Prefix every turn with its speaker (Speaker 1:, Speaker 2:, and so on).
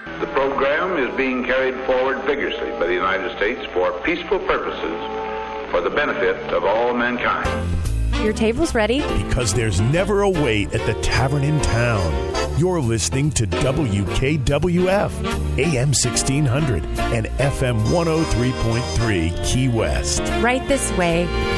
Speaker 1: The program is being carried forward vigorously by the United States for peaceful purposes for the benefit of all mankind.
Speaker 2: Your table's ready.
Speaker 3: Because there's never a wait at the tavern in town. You're listening to WKWF, AM 1600 and FM 103.3 Key West.
Speaker 2: Right this way.